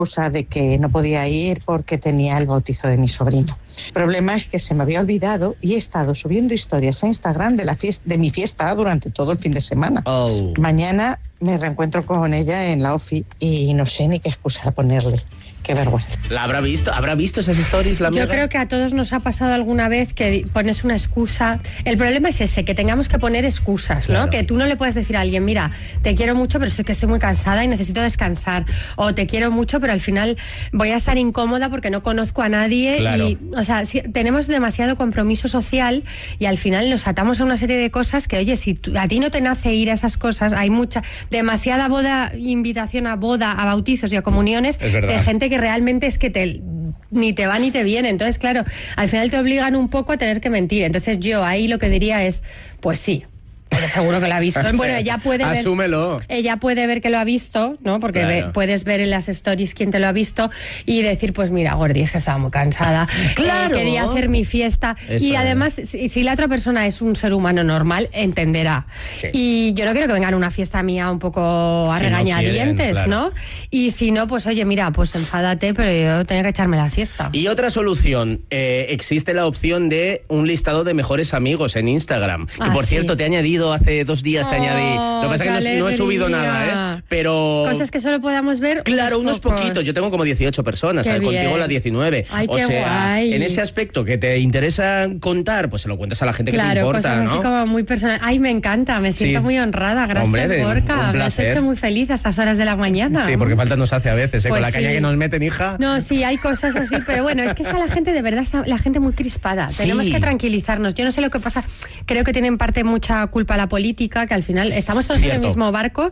excusa de que no podía ir porque tenía el bautizo de mi sobrino. El problema es que se me había olvidado y he estado subiendo historias a Instagram de mi fiesta durante todo el fin de semana. Mañana me reencuentro con ella en la OFI y no sé ni qué excusa ponerle. Qué vergüenza. ¿La habrá visto esas stories, la amiga? Yo creo que a todos nos ha pasado alguna vez que pones una excusa. El problema es ese, que tengamos que poner excusas, claro, ¿no? Que tú no le puedes decir a alguien, mira, te quiero mucho, pero estoy muy cansada y necesito descansar. O te quiero mucho, pero al final voy a estar incómoda porque no conozco a nadie. Claro. Y, o sea, tenemos demasiado compromiso social y al final nos atamos a una serie de cosas que, oye, si a ti no te nace ir a esas cosas, hay demasiada invitación a boda, a bautizos y a comuniones de gente que realmente es que ni te va ni te viene. Entonces, claro, al final te obligan un poco a tener que mentir. Entonces yo ahí lo que diría es, pues sí, pero seguro que lo ha visto. Bueno, ella puede ver, asúmelo. Ella puede ver que lo ha visto, ¿no? Porque claro, puedes ver en las stories quién te lo ha visto y decir, pues mira, Gordi, es que estaba muy cansada. Claro. Quería hacer mi fiesta. Eso y además, si la otra persona es un ser humano normal, entenderá. Sí. Y yo no quiero que vengan a una fiesta mía un poco a regañadientes, no, claro, ¿no? Y si no, pues oye, mira, pues enfádate, pero yo tenía que echarme la siesta. Y otra solución, existe la opción de un listado de mejores amigos en Instagram. Que por cierto, te he añadido hace 2 días, te añadí. Lo que pasa es que no he subido nada, ¿eh? Pero cosas que solo podamos ver. Claro, unos poquitos. Yo tengo como 18 personas, ¿sabes? Contigo las 19. Ay, o sea, guay. En ese aspecto que te interesa contar, pues se lo cuentas a la gente que te importa, cosas ¿no? Así como muy personal. Ay, me encanta, me siento muy honrada. Gracias, hombre, Gorka. Me has hecho muy feliz a estas horas de la mañana. Sí, porque falta nos hace a veces, pues con la caña que nos meten, hija. No, sí, hay cosas así, pero bueno, es que está la gente, de verdad, está la gente muy crispada. Sí. Tenemos que tranquilizarnos. Yo no sé lo que pasa, creo que tiene en parte mucha culpa la política, que al final estamos todos en el mismo barco.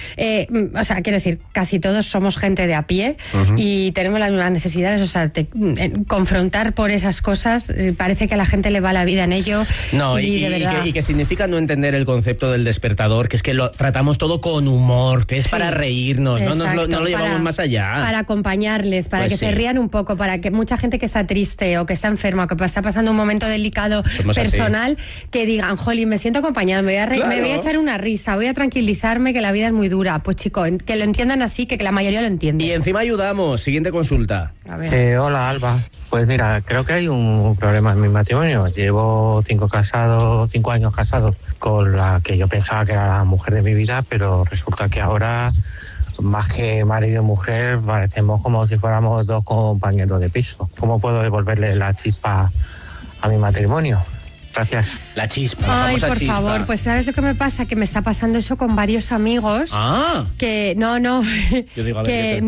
O sea, quiero decir, casi todos somos gente de a pie y tenemos las mismas necesidades. O sea, confrontar por esas cosas, parece que a la gente le va la vida en ello. No, y que significa no entender el concepto del despertador, que es que lo tratamos todo con humor, que es para reírnos, exacto, no lo llevamos más allá. Para acompañarles, para que se rían un poco, para que mucha gente que está triste o que está enferma o que está pasando un momento delicado personal, que digan, jolín, me siento acompañado, me voy a echar una risa, voy a tranquilizarme, que la vida es muy dura. Pues chico, que lo entiendan así, que la mayoría lo entiende. Y encima ayudamos. Siguiente consulta. A ver. Hola, Alba. Pues mira, creo que hay un problema en mi matrimonio. Llevo 5 años casado con la que yo pensaba que era la mujer de mi vida, pero resulta que ahora, más que marido y mujer, parecemos como si fuéramos 2 compañeros de piso. ¿Cómo puedo devolverle la chispa a mi matrimonio? Gracias. La chispa. Ay, por favor, pues ¿sabes lo que me pasa? Que me está pasando eso con varios amigos. Que no. Yo digo,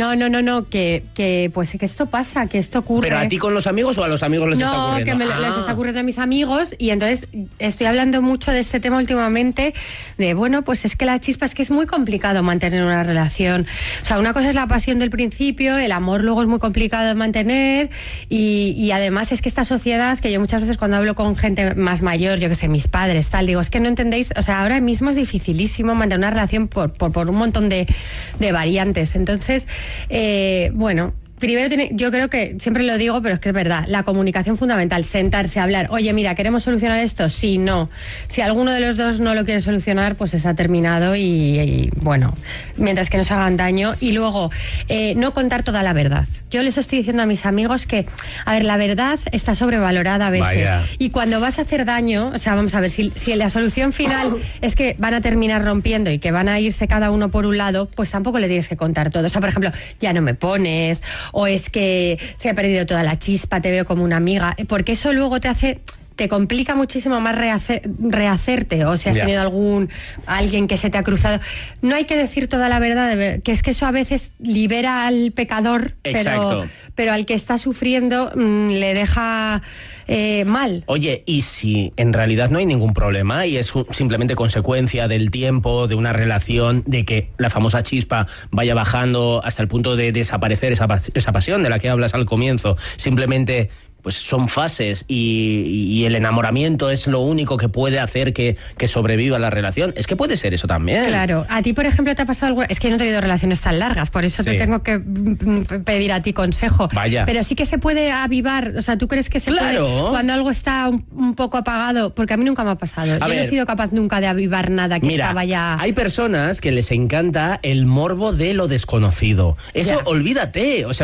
que pues que esto pasa, que esto ocurre. ¿Pero a ti con los amigos o a los amigos les está ocurriendo? No, que les está ocurriendo a mis amigos y entonces estoy hablando mucho de este tema últimamente, de bueno, pues es que la chispa, es que es muy complicado mantener una relación. O sea, una cosa es la pasión del principio, el amor luego es muy complicado de mantener y además es que esta sociedad, que yo muchas veces cuando hablo con gente más mayor, yo que sé, mis padres, tal, digo, es que no entendéis, o sea, ahora mismo es dificilísimo mantener una relación por un montón de variantes. Entonces, bueno, primero yo creo que, siempre lo digo, pero es que es verdad, la comunicación fundamental, sentarse a hablar, oye, mira, ¿queremos solucionar esto? Sí, no. Si alguno de los dos no lo quiere solucionar, pues está terminado y bueno, mientras que no se hagan daño. Y luego, no contar toda la verdad. Yo les estoy diciendo a mis amigos que, a ver, la verdad está sobrevalorada a veces. Vaya. Y cuando vas a hacer daño, o sea, vamos a ver, si la solución final es que van a terminar rompiendo y que van a irse cada uno por un lado, pues tampoco le tienes que contar todo. O sea, por ejemplo, ya no me pones, o es que se ha perdido toda la chispa, te veo como una amiga, porque eso luego te complica muchísimo más rehacerte, o si has tenido alguien que se te ha cruzado. No hay que decir toda la verdad, que es que eso a veces libera al pecador, pero al que está sufriendo le deja mal. Oye, ¿y si en realidad no hay ningún problema y es simplemente consecuencia del tiempo, de una relación, de que la famosa chispa vaya bajando hasta el punto de desaparecer esa pasión de la que hablas al comienzo? Simplemente pues son fases y el enamoramiento es lo único que puede hacer que sobreviva la relación. Es que puede ser eso también. Claro. A ti, por ejemplo, te ha pasado alguna... Es que yo no he tenido relaciones tan largas, por eso te tengo que pedir a ti consejo. Vaya. Pero sí que se puede avivar. O sea, ¿tú crees que se puede cuando algo está un poco apagado? Porque a mí nunca me ha pasado. Yo no he sido capaz nunca de avivar nada que estaba ya... Hay personas que les encanta el morbo de lo desconocido. Eso, olvídate. O sea,